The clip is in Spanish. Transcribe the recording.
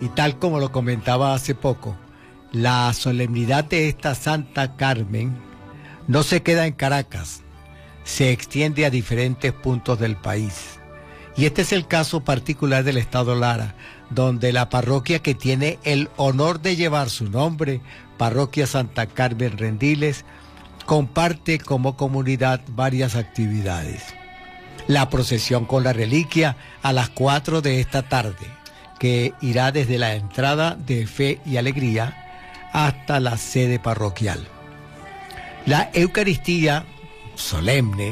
Y tal como lo comentaba hace poco, la solemnidad de esta Santa Carmen no se queda en Caracas, se extiende a diferentes puntos del país. Y este es el caso particular del estado Lara, donde la parroquia que tiene el honor de llevar su nombre, Parroquia Santa Carmen Rendiles, comparte como comunidad varias actividades. La procesión con la reliquia a las 4 de esta tarde, que irá desde la entrada de Fe y Alegría hasta la sede parroquial. La Eucaristía solemne